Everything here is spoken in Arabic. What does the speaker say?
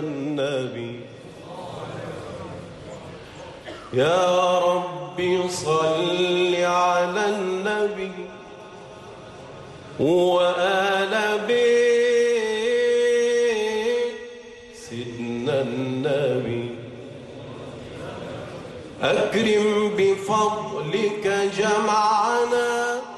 النبي. يا ربي صل على النبي وآل بيت سيدنا النبي. أكرم بفضلك جمعنا